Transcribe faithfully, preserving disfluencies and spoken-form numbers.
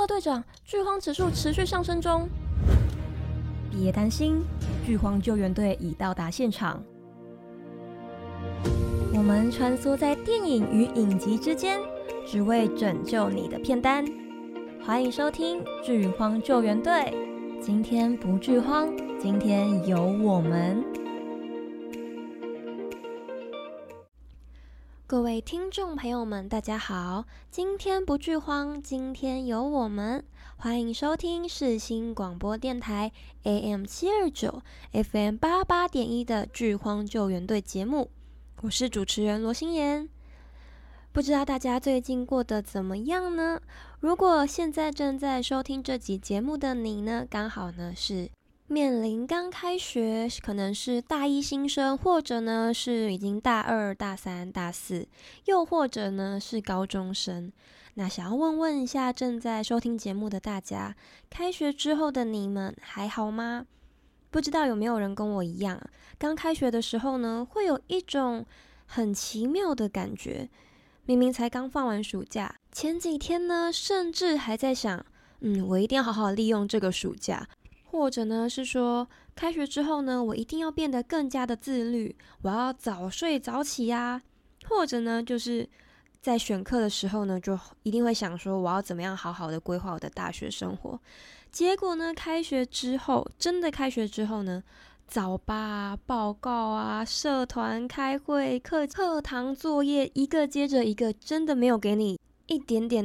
告队长，剧荒指数持续上升中。别担心，剧荒救援队已到达现场。我们穿梭在电影与影集之间，只为拯救你的片单。欢迎收听剧荒救援队。今天不剧荒，今天有我们。各位听众朋友们，大家好，今天不剧荒，今天有我们。欢迎收听世新广播电台 A M 七二九 F M 八八点一的剧荒救援队节目，我是主持人罗心妍。不知道大家最近过得怎么样呢？如果现在正在收听这集节目的你呢，刚好呢是面临刚开学，可能是大一新生，或者呢是已经大二、大三、大四，又或者呢是高中生。那想要问问一下正在收听节目的大家，开学之后的你们还好吗？不知道有没有人跟我一样，刚开学的时候呢，会有一种很奇妙的感觉。明明才刚放完暑假，前几天呢，甚至还在想，嗯，我一定要好好利用这个暑假。或者呢是说，开学之后呢，我一定要变得更加的自律，我要早睡早起啊。或者呢，就是在选课的时候呢，就一定会想说，我要怎么样好好的规划我的大学生活。结果呢，开学之后，真的开学之后呢，早八啊、报告啊、社团开会、课课堂作业一个接着一个，真的没有给你一点点